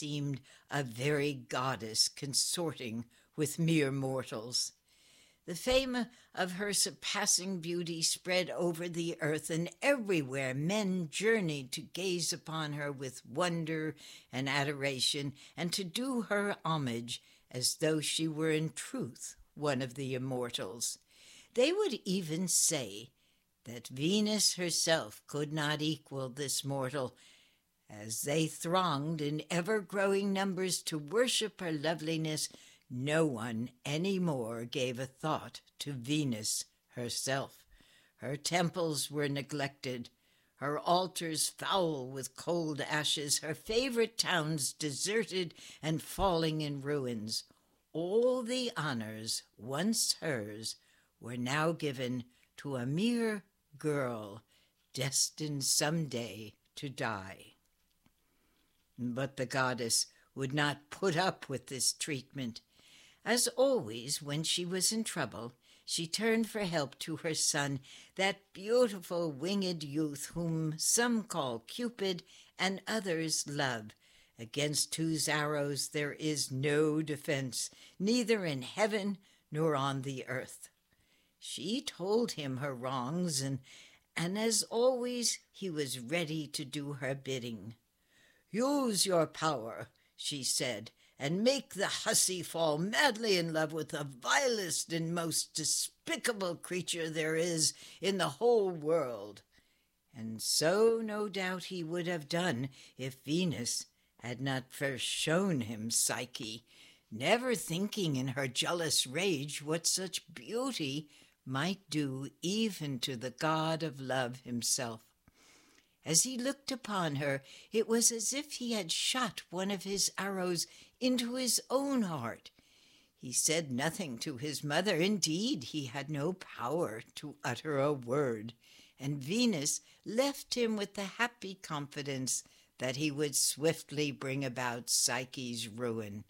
seemed a very goddess consorting with mere mortals. The fame of her surpassing beauty spread over the earth, and everywhere men journeyed to gaze upon her with wonder and adoration, and to do her homage as though she were in truth one of the immortals. They would even say that Venus herself could not equal this mortal. As they thronged in ever-growing numbers to worship her loveliness, no one any more gave a thought to Venus herself. Her temples were neglected, her altars foul with cold ashes, her favorite towns deserted and falling in ruins. All the honors once hers were now given to a mere girl destined someday to die. But the goddess would not put up with this treatment. As always, when she was in trouble, she turned for help to her son, that beautiful winged youth whom some call Cupid and others Love, against whose arrows there is no defense, neither in heaven nor on the earth. She told him her wrongs, and as always he was ready to do her bidding. "Use your power," she said, "and make the hussy fall madly in love with the vilest and most despicable creature there is in the whole world." And so no doubt he would have done if Venus had not first shown him Psyche, never thinking in her jealous rage what such beauty might do even to the god of love himself. As he looked upon her, it was as if he had shot one of his arrows into his own heart. He said nothing to his mother. Indeed, he had no power to utter a word, and Venus left him with the happy confidence that he would swiftly bring about Psyche's ruin.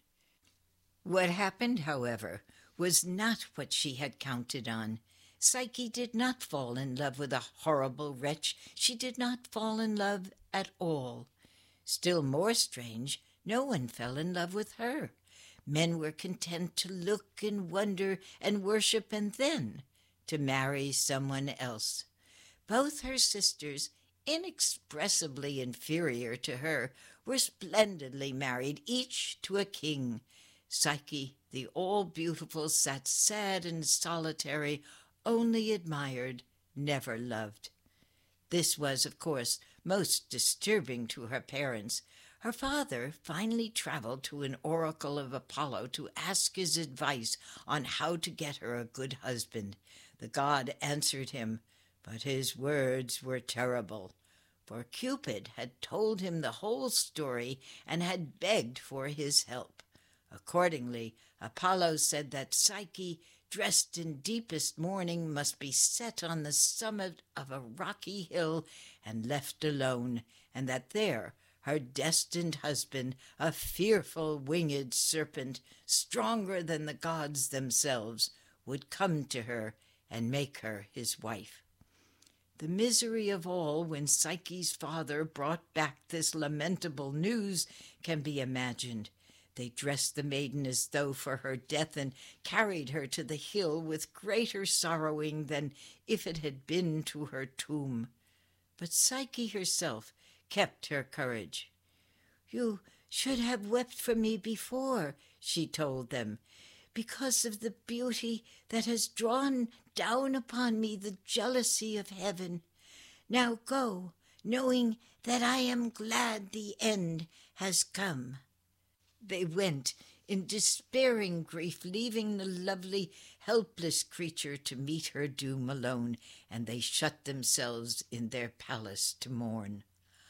What happened, however, was not what she had counted on. Psyche did not fall in love with a horrible wretch. She did not fall in love at all. Still more strange, no one fell in love with her. Men were content to look and wonder and worship and then to marry someone else. Both her sisters, inexpressibly inferior to her, were splendidly married, each to a king. Psyche, the all-beautiful, sat sad and solitary, only admired, never loved. This was, of course, most disturbing to her parents. Her father finally traveled to an oracle of Apollo to ask his advice on how to get her a good husband. The god answered him, but his words were terrible, for Cupid had told him the whole story and had begged for his help. Accordingly, Apollo said that Psyche, dressed in deepest mourning, must be set on the summit of a rocky hill and left alone, and that there her destined husband, a fearful winged serpent, stronger than the gods themselves, would come to her and make her his wife. The misery of all when Psyche's father brought back this lamentable news can be imagined. They dressed the maiden as though for her death and carried her to the hill with greater sorrowing than if it had been to her tomb. But Psyche herself kept her courage. "You should have wept for me before," she told them, "because of the beauty that has drawn down upon me the jealousy of heaven. Now go, knowing that I am glad the end has come." They went in despairing grief, leaving the lovely, helpless creature to meet her doom alone, and they shut themselves in their palace to mourn.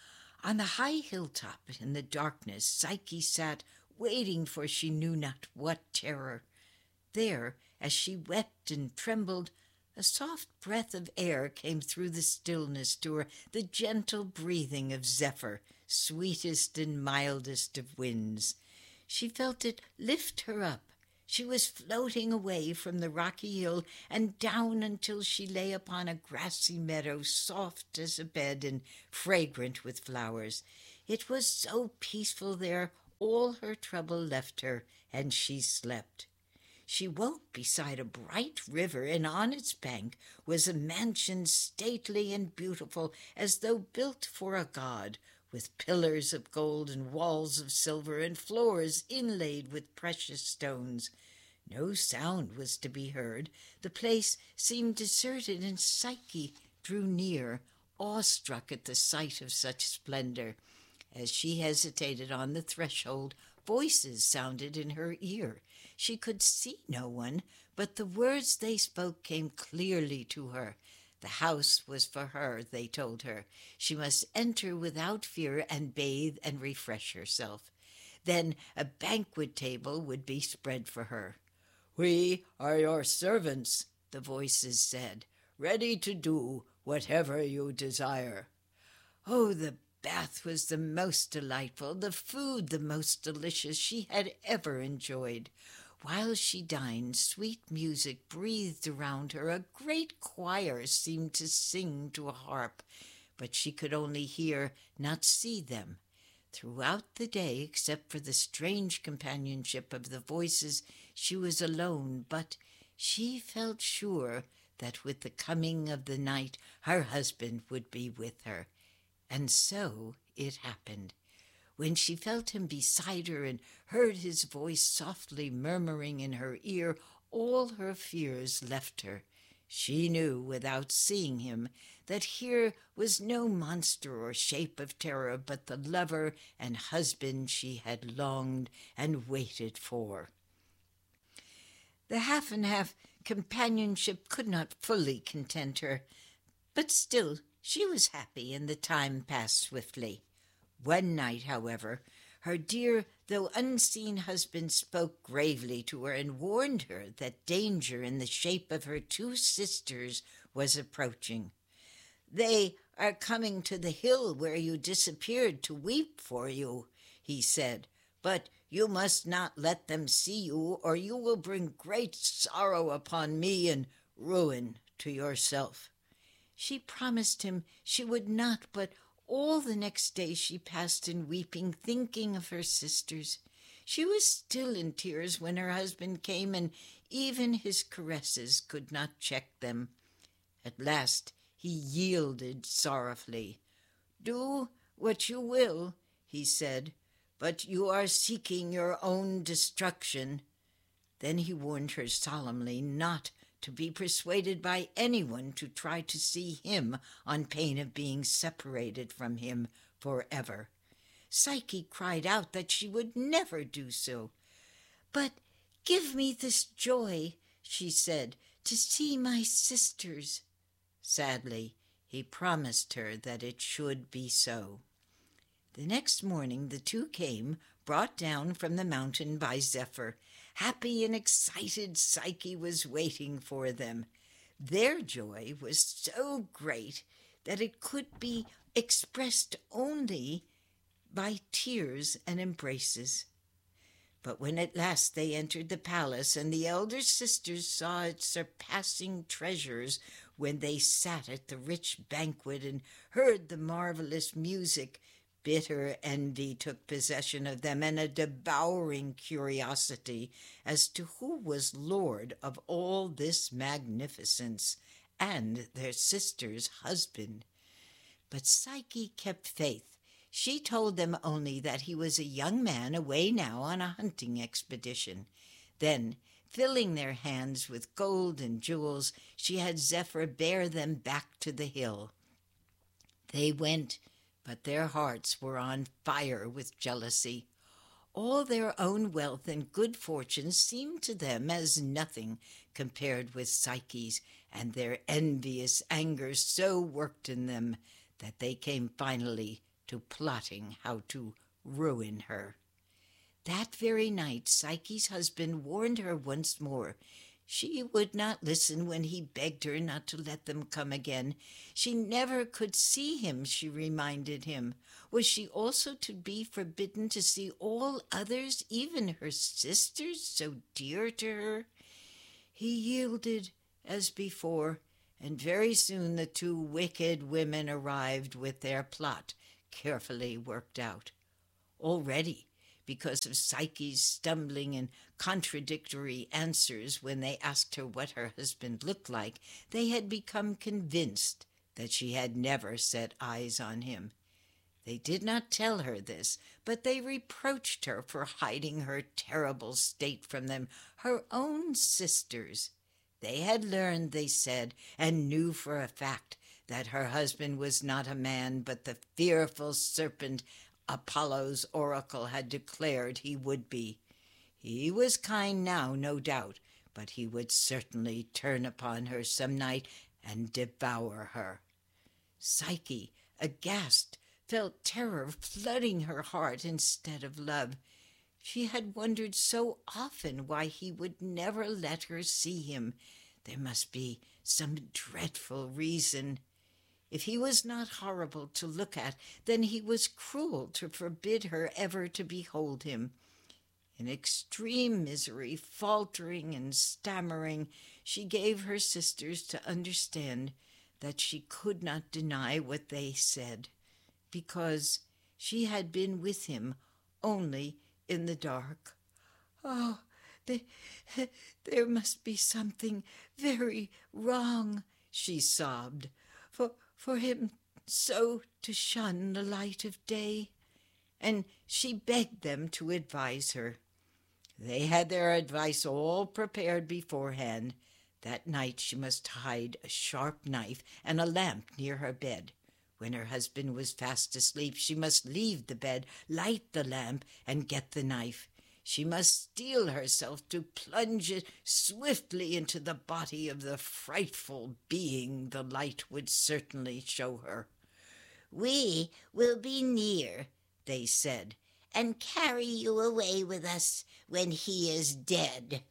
On the high hilltop in the darkness, Psyche sat, waiting for she knew not what terror. There, as she wept and trembled, a soft breath of air came through the stillness to her, the gentle breathing of Zephyr, sweetest and mildest of winds. She felt it lift her up. She was floating away from the rocky hill and down until she lay upon a grassy meadow, soft as a bed and fragrant with flowers. It was so peaceful there, all her trouble left her, and she slept. She woke beside a bright river, and on its bank was a mansion stately and beautiful, as though built for a god, with pillars of gold and walls of silver and floors inlaid with precious stones. No sound was to be heard. The place seemed deserted, and Psyche drew near, awestruck at the sight of such splendor. As she hesitated on the threshold, voices sounded in her ear. She could see no one, but the words they spoke came clearly to her. The house was for her, they told her. She must enter without fear and bathe and refresh herself. Then a banquet table would be spread for her. "We are your servants," the voices said, "ready to do whatever you desire." Oh, the bath was the most delightful, the food the most delicious she had ever enjoyed. While she dined, sweet music breathed around her. A great choir seemed to sing to a harp, but she could only hear, not see them. Throughout the day, except for the strange companionship of the voices, she was alone, but she felt sure that with the coming of the night her husband would be with her. And so it happened. When she felt him beside her and heard his voice softly murmuring in her ear, all her fears left her. She knew, without seeing him, that here was no monster or shape of terror, but the lover and husband she had longed and waited for. The half-and-half companionship could not fully content her, but still she was happy, and the time passed swiftly. One night, however, her dear, though unseen husband spoke gravely to her and warned her that danger in the shape of her two sisters was approaching. "They are coming to the hill where you disappeared to weep for you," he said, "but you must not let them see you, or you will bring great sorrow upon me and ruin to yourself." She promised him she would not, but all the next day she passed in weeping, thinking of her sisters. She was still in tears when her husband came, and even his caresses could not check them. At last he yielded sorrowfully. "Do what you will," he said, "but you are seeking your own destruction." Then he warned her solemnly not to be persuaded by anyone to try to see him on pain of being separated from him forever. Psyche cried out that she would never do so. "But give me this joy," she said, "to see my sisters." Sadly, he promised her that it should be so. The next morning the two came, brought down from the mountain by Zephyr. Happy and excited, Psyche was waiting for them. Their joy was so great that it could be expressed only by tears and embraces. But when at last they entered the palace, and the elder sisters saw its surpassing treasures, when they sat at the rich banquet and heard the marvelous music, bitter envy took possession of them, and a devouring curiosity as to who was lord of all this magnificence, and their sister's husband. But Psyche kept faith. She told them only that he was a young man away now on a hunting expedition. Then, filling their hands with gold and jewels, she had Zephyr bear them back to the hill. They went, but their hearts were on fire with jealousy. All their own wealth and good fortune seemed to them as nothing compared with Psyche's, and their envious anger so worked in them that they came finally to plotting how to ruin her. That very night Psyche's husband warned her once more. She would not listen when he begged her not to let them come again. She never could see him, she reminded him. Was she also to be forbidden to see all others, even her sisters, so dear to her? He yielded as before, and very soon the two wicked women arrived with their plot carefully worked out. Already, because of Psyche's stumbling and contradictory answers when they asked her what her husband looked like, they had become convinced that she had never set eyes on him. They did not tell her this, but they reproached her for hiding her terrible state from them, her own sisters. They had learned, they said, and knew for a fact, that her husband was not a man, but the fearful serpent Apollo's oracle had declared he would be. He was kind now, no doubt, but he would certainly turn upon her some night and devour her. Psyche, aghast, felt terror flooding her heart instead of love. She had wondered so often why he would never let her see him. There must be some dreadful reason. If he was not horrible to look at, then he was cruel to forbid her ever to behold him. In extreme misery, faltering and stammering, she gave her sisters to understand that she could not deny what they said, because she had been with him only in the dark. Oh, there must be something very wrong, she sobbed, for him so to shun the light of day. And she begged them to advise her. They had their advice all prepared beforehand. That night she must hide a sharp knife and a lamp near her bed. When her husband was fast asleep, she must leave the bed, light the lamp, and get the knife. She must steel herself to plunge it swiftly into the body of the frightful being the light would certainly show her. "We will be near," they said, "and carry you away with us when he is dead."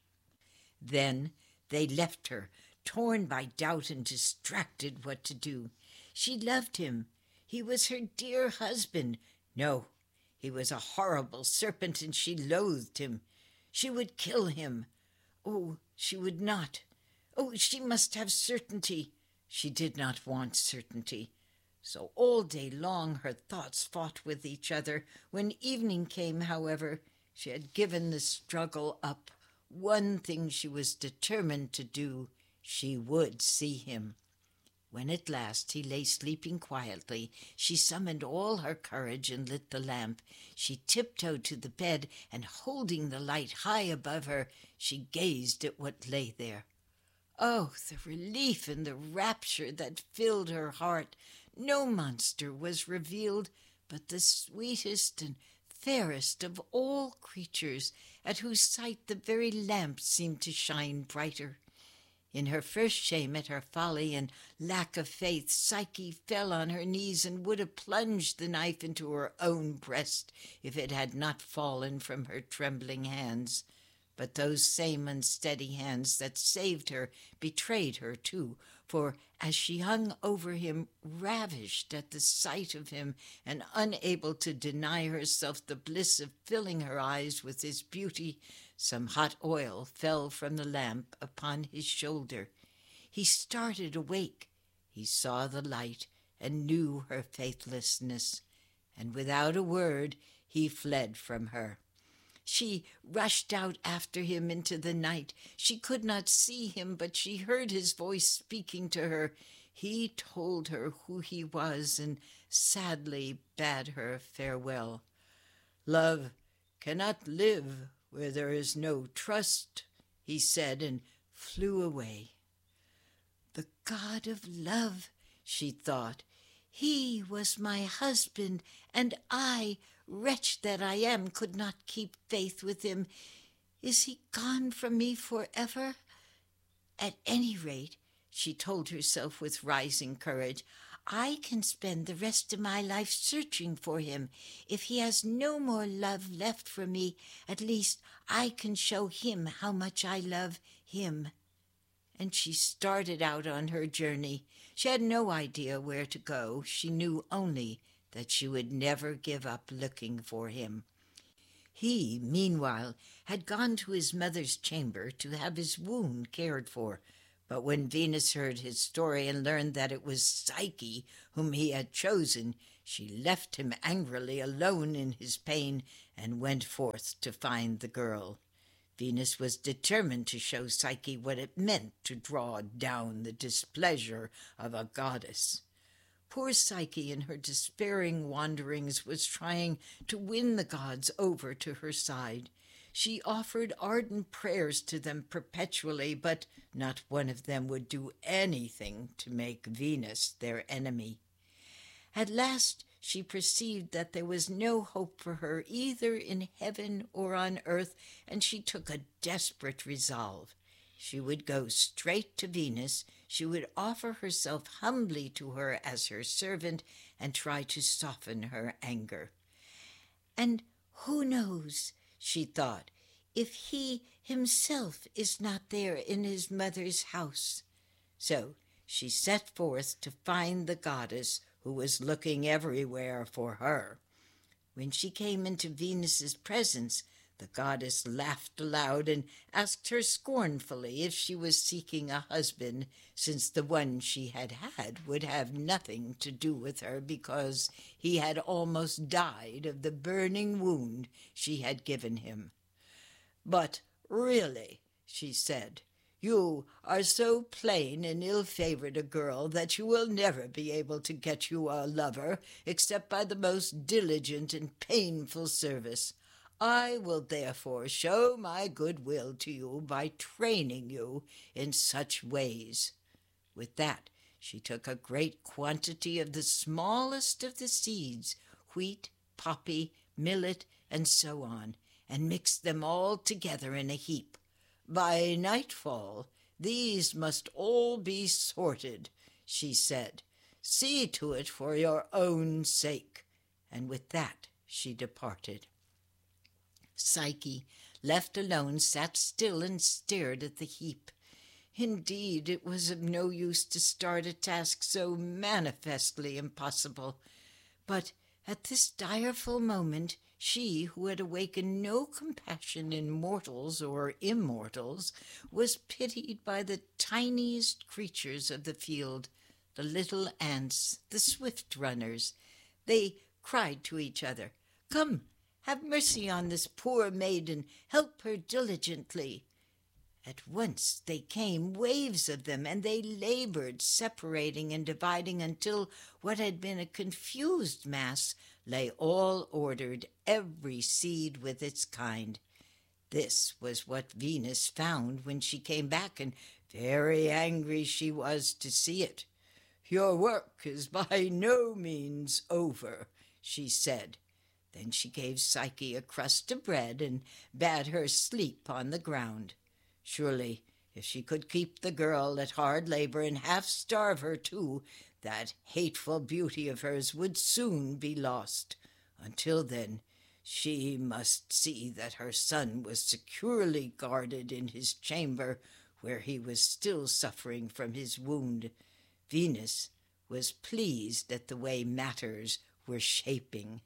Then they left her, torn by doubt and distracted what to do. She loved him. He was her dear husband. No, he was a horrible serpent, and she loathed him. She would kill him. Oh, she would not. Oh, she must have certainty. She did not want certainty. So all day long her thoughts fought with each other. When evening came, however, she had given the struggle up. One thing she was determined to do. She would see him. When at last he lay sleeping quietly, she summoned all her courage and lit the lamp. She tiptoed to the bed, and holding the light high above her, she gazed at what lay there. Oh, the relief and the rapture that filled her heart! No monster was revealed, but the sweetest and fairest of all creatures, at whose sight the very lamp seemed to shine brighter. In her first shame at her folly and lack of faith, Psyche fell on her knees and would have plunged the knife into her own breast if it had not fallen from her trembling hands. But those same unsteady hands that saved her betrayed her too, for as she hung over him, ravished at the sight of him and unable to deny herself the bliss of filling her eyes with his beauty, some hot oil fell from the lamp upon his shoulder. He started awake. He saw the light and knew her faithlessness, and without a word he fled from her. She rushed out after him into the night. She could not see him, but she heard his voice speaking to her. He told her who he was and sadly bade her farewell. "Love cannot live where there is no trust," he said, and flew away. The God of love, she thought. He was my husband, and I, wretch that I am, could not keep faith with him. Is he gone from me forever? At any rate, she told herself with rising courage, I can spend the rest of my life searching for him. If he has no more love left for me, at least I can show him how much I love him. And she started out on her journey. She had no idea where to go. She knew only that she would never give up looking for him. He, meanwhile, had gone to his mother's chamber to have his wound cared for. But when Venus heard his story and learned that it was Psyche whom he had chosen, She left him angrily alone in his pain and went forth to find the girl. Venus was determined to show Psyche what it meant to draw down the displeasure of a goddess. Poor Psyche, in her despairing wanderings, was trying to win the gods over to her side. She offered ardent prayers to them perpetually, but not one of them would do anything to make Venus their enemy. At last she perceived that there was no hope for her either in heaven or on earth, and she took a desperate resolve. She would go straight to Venus, she would offer herself humbly to her as her servant, and try to soften her anger. And who knows, she thought, if he himself is not there in his mother's house? So she set forth to find the goddess, who was looking everywhere for her. When she came into Venus's presence, the goddess laughed aloud and asked her scornfully if she was seeking a husband, since the one she had had would have nothing to do with her because he had almost died of the burning wound she had given him. "But really," she said, "you are so plain and ill-favored a girl that you will never be able to get you a lover except by the most diligent and painful service. I will therefore show my goodwill to you by training you in such ways." With that, she took a great quantity of the smallest of the seeds, wheat, poppy, millet, and so on, and mixed them all together in a heap. "By nightfall, these must all be sorted," she said. "See to it for your own sake." And with that she departed. Psyche, left alone, sat still and stared at the heap. Indeed, it was of no use to start a task so manifestly impossible. But at this direful moment, she, who had awakened no compassion in mortals or immortals, was pitied by the tiniest creatures of the field, the little ants, the swift runners. They cried to each other, "Come, have mercy on this poor maiden, help her diligently." At once they came, waves of them, and they labored, separating and dividing until what had been a confused mass lay all ordered, every seed with its kind. This was what Venus found when she came back, and very angry she was to see it. "Your work is by no means over," she said. Then she gave Psyche a crust of bread and bade her sleep on the ground. Surely, if she could keep the girl at hard labor and half starve her too, that hateful beauty of hers would soon be lost. Until then, she must see that her son was securely guarded in his chamber, where he was still suffering from his wound. Venus was pleased at the way matters were shaping.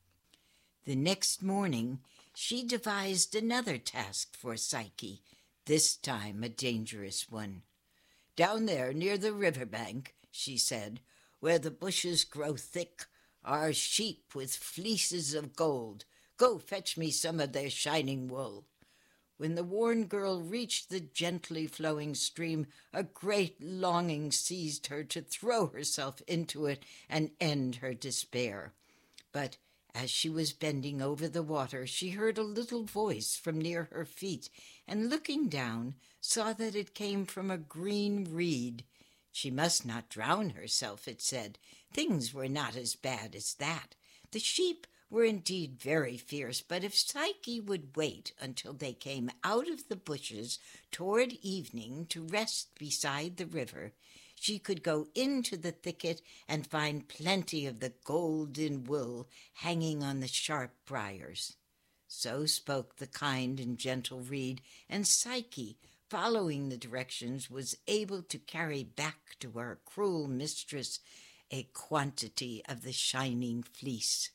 The next morning she devised another task for Psyche, this time a dangerous one. "Down there near the river bank," she said, "where the bushes grow thick, are sheep with fleeces of gold. Go fetch me some of their shining wool." When the worn girl reached the gently flowing stream, a great longing seized her to throw herself into it and end her despair. But as she was bending over the water, she heard a little voice from near her feet, and looking down, saw that it came from a green reed. She must not drown herself, it said. Things were not as bad as that. The sheep were indeed very fierce, but if Psyche would wait until they came out of the bushes toward evening to rest beside the river, she could go into the thicket and find plenty of the golden wool hanging on the sharp briars. So spoke the kind and gentle reed, and Psyche, following the directions, was able to carry back to her cruel mistress a quantity of the shining fleece.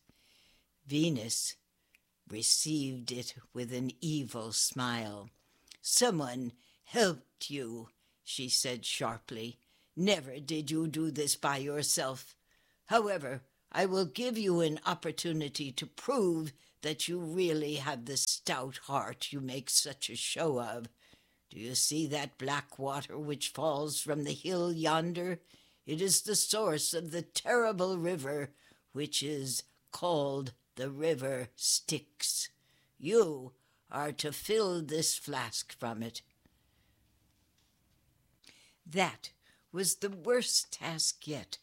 Venus received it with an evil smile. "Someone helped you," she said sharply. "Never did you do this by yourself. However, I will give you an opportunity to prove that you really have the stout heart you make such a show of. Do you see that black water which falls from the hill yonder? It is the source of the terrible river, which is called the River Styx. You are to fill this flask from it." That was the worst task yet.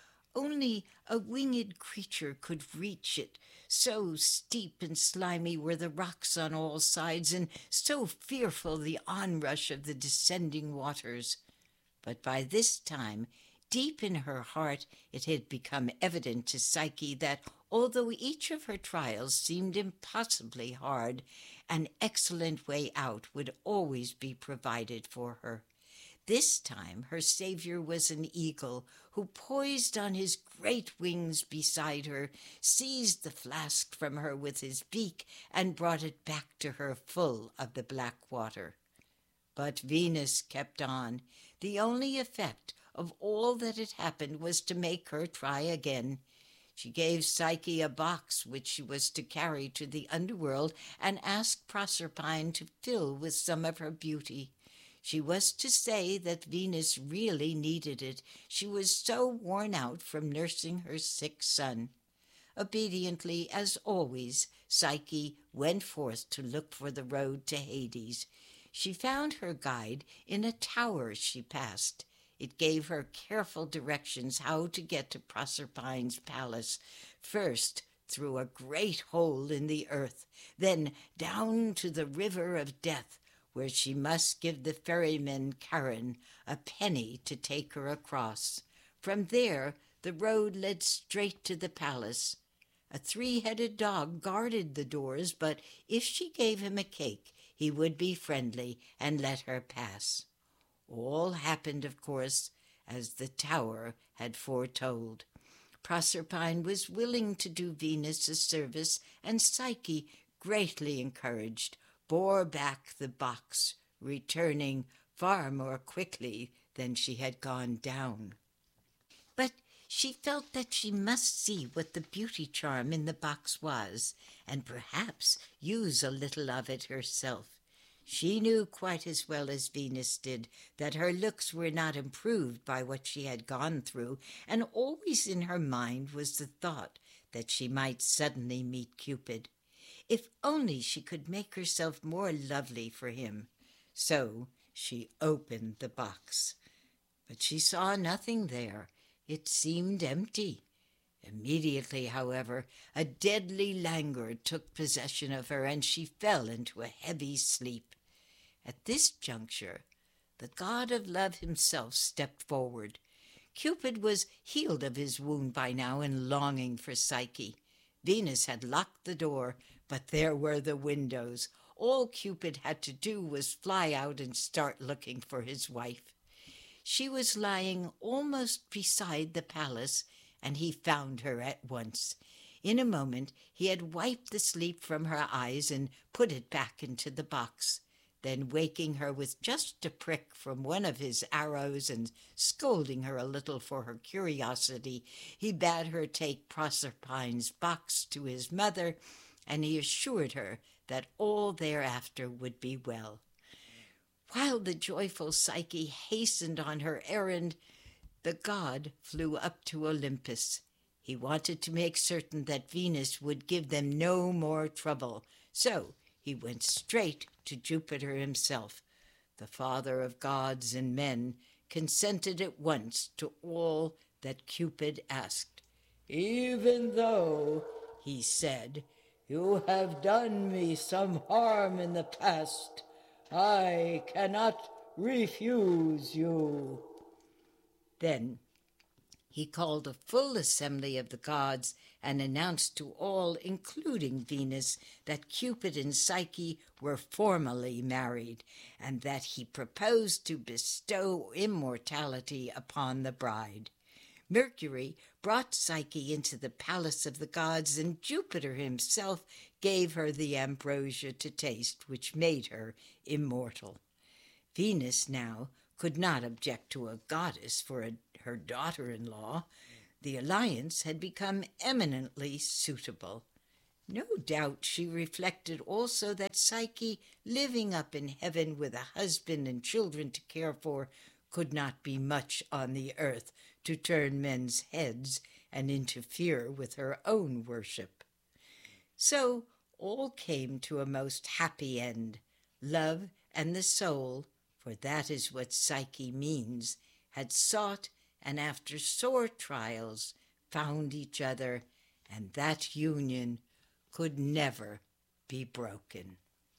Only a winged creature could reach it, so steep and slimy were the rocks on all sides, and so fearful the onrush of the descending waters. But by this time, deep in her heart, it had become evident to Psyche that, although each of her trials seemed impossibly hard, an excellent way out would always be provided for her. This time her savior was an eagle, who poised on his great wings beside her, seized the flask from her with his beak, and brought it back to her full of the black water. But Venus kept on. The only effect of all that had happened was to make her try again. She gave Psyche a box which she was to carry to the underworld, and asked Proserpine to fill with some of her beauty. She was to say that Venus really needed it. She was so worn out from nursing her sick son. Obediently, as always, Psyche went forth to look for the road to Hades. She found her guide in a tower she passed. It gave her careful directions how to get to Proserpine's palace. First, through a great hole in the earth, then down to the river of death, where she must give the ferryman Charon a penny to take her across. From there, the road led straight to the palace. A 3-headed dog guarded the doors, but if she gave him a cake, he would be friendly and let her pass. All happened, of course, as the tower had foretold. Proserpine was willing to do Venus a service, and Psyche, greatly encouraged, bore back the box, returning far more quickly than she had gone down. But she felt that she must see what the beauty charm in the box was, and perhaps use a little of it herself. She knew quite as well as Venus did that her looks were not improved by what she had gone through, and always in her mind was the thought that she might suddenly meet Cupid. If only she could make herself more lovely for him. So she opened the box. But she saw nothing there. It seemed empty. Immediately, however, a deadly languor took possession of her, and she fell into a heavy sleep. At this juncture, the god of love himself stepped forward. Cupid was healed of his wound by now and longing for Psyche. Venus had locked the door, but there were the windows. All Cupid had to do was fly out and start looking for his wife. She was lying almost beside the palace, and he found her at once. In a moment he had wiped the sleep from her eyes and put it back into the box. Then, waking her with just a prick from one of his arrows and scolding her a little for her curiosity, he bade her take Proserpine's box to his mother, and he assured her that all thereafter would be well. While the joyful Psyche hastened on her errand, the god flew up to Olympus. He wanted to make certain that Venus would give them no more trouble, so he went straight to Jupiter himself. The father of gods and men consented at once to all that Cupid asked. "Even though," he said, "you have done me some harm in the past, I cannot refuse you." Then he called a full assembly of the gods and announced to all, including Venus, that Cupid and Psyche were formally married, and that he proposed to bestow immortality upon the bride. Mercury brought Psyche into the palace of the gods, and Jupiter himself gave her the ambrosia to taste, which made her immortal. Venus now could not object to a goddess for her daughter-in-law. The alliance had become eminently suitable. No doubt she reflected also that Psyche, living up in heaven with a husband and children to care for, could not be much on the earth to turn men's heads and interfere with her own worship. So all came to a most happy end. Love and the soul, for that is what Psyche means, had sought, and after sore trials found each other, and that union could never be broken.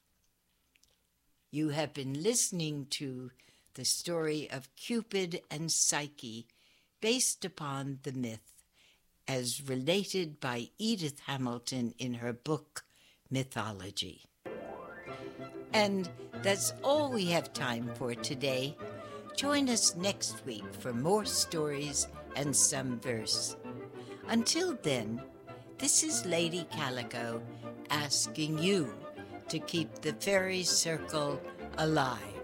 You have been listening to the story of Cupid and Psyche, based upon the myth, as related by Edith Hamilton in her book, Mythology. And that's all we have time for today. Join us next week for more stories and some verse. Until then, this is Lady Calico asking you to keep the fairy circle alive.